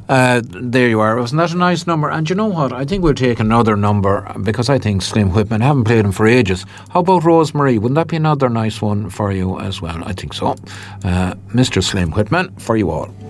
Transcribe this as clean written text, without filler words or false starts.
There you are. Wasn't that a nice number? And you know what? I think we'll take another number because I think Slim Whitman, haven't played him for ages. How about Rosemary? Wouldn't that be another nice one for you as well? I think so. Mr. Slim Whitman, for you all.